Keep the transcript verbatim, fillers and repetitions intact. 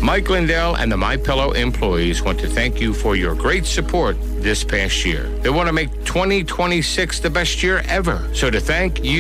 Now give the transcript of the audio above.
Mike Lindell and the MyPillow employees want to thank you for your great support this past year. They want to make twenty twenty-six the best year ever. So to thank you,